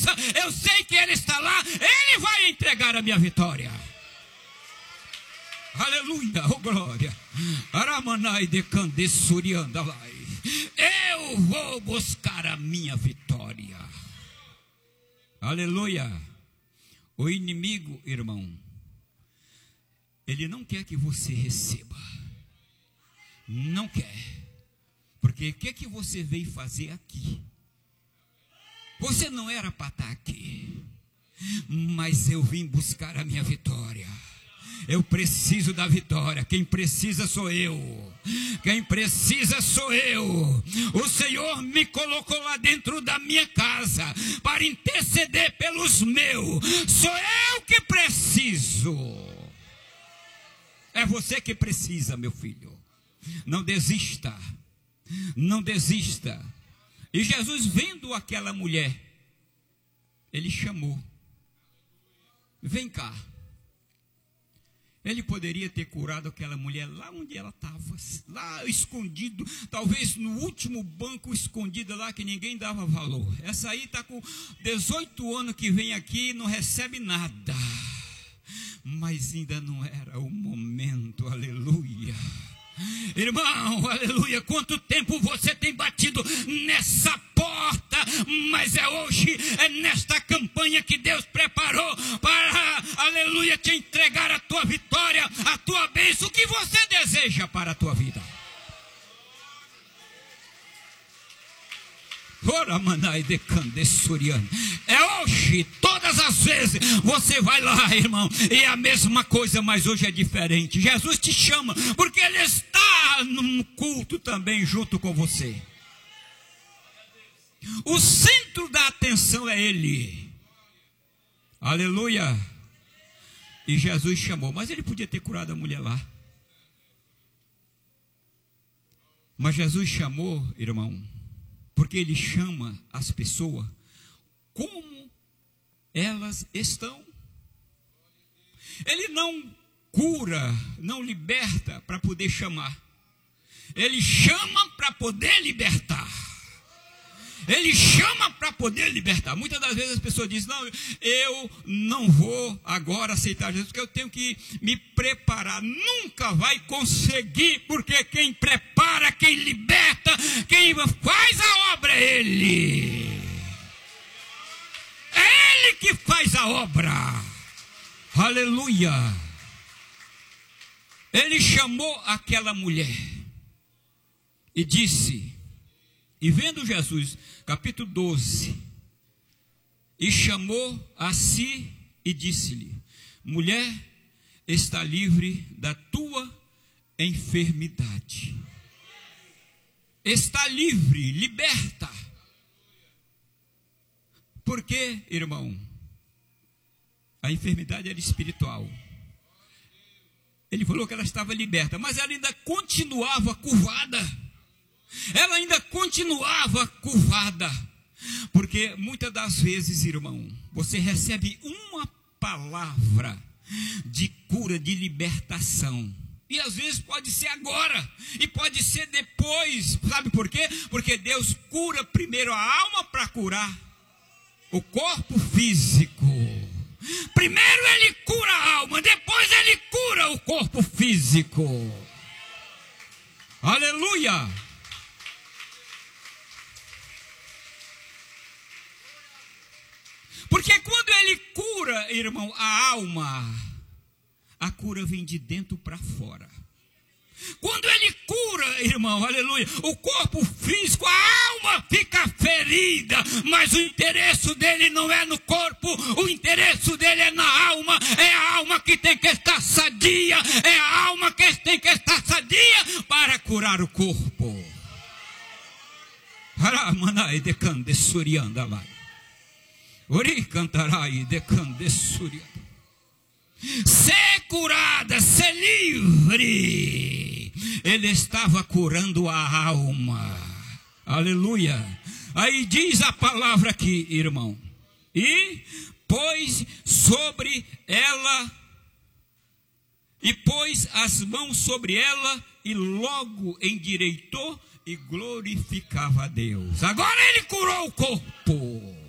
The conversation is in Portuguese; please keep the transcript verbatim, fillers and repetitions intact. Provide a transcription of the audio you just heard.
presença, eu sei que Ele está lá, Ele vai entregar a minha vitória. Aleluia, oh glória. Aramanai de Candessurianda vai. Eu vou buscar a minha vitória. Aleluia. O inimigo, irmão, ele não quer que você receba. Não quer. Porque o que, que você veio fazer aqui? Você não era para estar aqui. Mas eu vim buscar a minha vitória. Eu preciso da vitória. Quem precisa sou eu. Quem precisa sou eu. O Senhor me colocou lá dentro da minha casa para interceder pelos meus. Sou eu que preciso. É você que precisa, meu filho. Não desista. Não desista. E Jesus, vendo aquela mulher, Ele chamou. Vem cá. Ele poderia ter curado aquela mulher lá onde ela estava, lá escondido, talvez no último banco escondido lá que ninguém dava valor. Essa aí está com dezoito anos que vem aqui e não recebe nada. Mas ainda não era o momento, aleluia. Irmão, aleluia, quanto tempo você tem batido nessa porta, mas é hoje, é nesta campanha que Deus preparou para, aleluia, te entregar a tua vitória, a tua bênção, o que você deseja para a tua vida. É hoje, todas as vezes, você vai lá, irmão, e é a mesma coisa, mas hoje é diferente. Jesus te chama, porque Ele está num culto também junto com você. O centro da atenção é Ele. Aleluia. E Jesus chamou, mas Ele podia ter curado a mulher lá. Mas Jesus chamou, irmão, porque Ele chama as pessoas como elas estão. Ele não cura, não liberta para poder chamar. Ele chama para poder libertar. Ele chama para poder libertar. Muitas das vezes as pessoas dizem, não, eu não vou agora aceitar Jesus, porque eu tenho que me preparar. Nunca vai conseguir, porque quem prepara, quem liberta, quem faz a obra é Ele. É Ele que faz a obra. Aleluia. Ele chamou aquela mulher e disse, e vendo Jesus, capítulo doze, e chamou a si e disse-lhe, mulher, está livre da tua enfermidade. Está livre, liberta. Porque, irmão, a enfermidade era espiritual. Ele falou que ela estava liberta, mas ela ainda continuava curvada. Ela ainda continuava curvada. Porque muitas das vezes, irmão, você recebe uma palavra de cura, de libertação. E às vezes pode ser agora, e pode ser depois. Sabe por quê? Porque Deus cura primeiro a alma para curar o corpo físico. Primeiro Ele cura a alma, depois Ele cura o corpo físico. Aleluia! Porque quando Ele cura, irmão, a alma, a cura vem de dentro para fora. Quando Ele cura, irmão, aleluia, o corpo físico, a alma fica ferida, mas o interesse dele não é no corpo, o interesse dele é na alma. É a alma que tem que estar sadia, é a alma que tem que estar sadia para curar o corpo. Aramanai de Candessurianda vai. Ori cantarai de Candessurianda. Ser curada, ser livre. Ele estava curando a alma. Aleluia. Aí diz a palavra aqui, irmão. E pôs sobre ela, e pôs as mãos sobre ela, e logo endireitou e glorificava a Deus. Agora Ele curou o corpo.